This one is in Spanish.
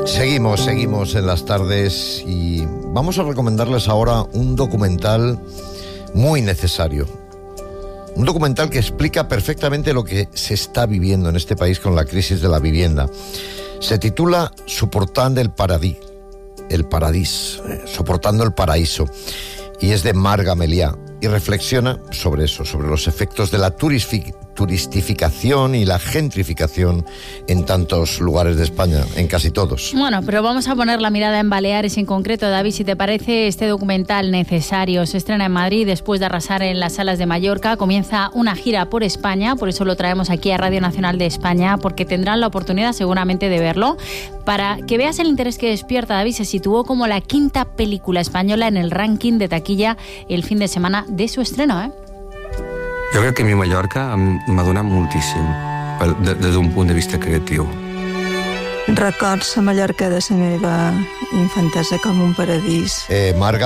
Seguimos en las tardes y vamos a recomendarles ahora un documental muy necesario. Un documental que explica perfectamente lo que se está viviendo en este país con la crisis de la vivienda. Se titula Soportando el Paradís, Soportando el Paraíso, y es de Marga Meliá y reflexiona sobre eso, sobre los efectos de la turistificación y la gentrificación en tantos lugares de España, en casi todos. Bueno, pero vamos a poner la mirada en Baleares en concreto. David, si te parece este documental necesario, se estrena en Madrid después de arrasar en las salas de Mallorca, comienza una gira por España, por eso lo traemos aquí a Radio Nacional de España, porque tendrán la oportunidad seguramente de verlo. Para que veas el interés que despierta, David, se situó como la 5ª película española en el ranking de taquilla el fin de semana de su estreno, ¿eh? Jo crec que a mi Mallorca m'ha donat moltíssim, des d'un punt de vista creatiu. Records a Mallorca de la meva infantesa com un paradís. Marga